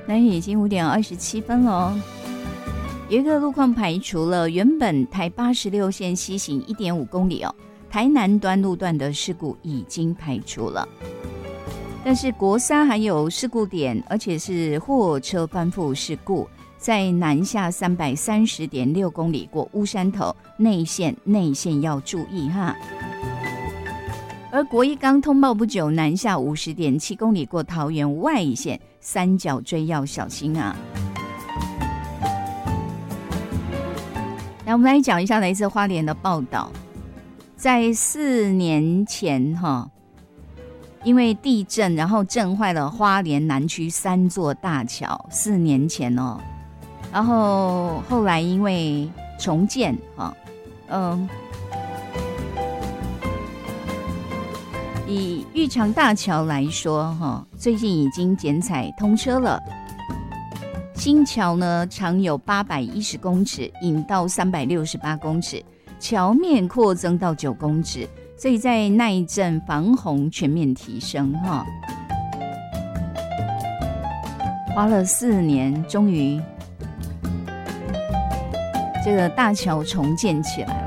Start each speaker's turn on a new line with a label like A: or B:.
A: 那已经5:27了。有一个路况排除了，原本台86线西行 1.5 公里台南端路段的事故已经排除了，但是国三还有事故点，而且是货车翻覆事故，在南下330.6公里过乌山头内线要注意哈。而国一刚通报不久，南下50.7公里过桃园外线三角锥要小心啊。那我们来讲一下来自花莲的报道，在4年前因为地震，然后震坏了花莲南区3座大桥，4年前然后后来因为重建以玉长大桥来说最近已经剪彩通车了。新桥呢长有810公尺，引道368公尺，桥面扩增到9公尺，所以在耐震防洪全面提升花了4年，终于这个大桥重建起来了。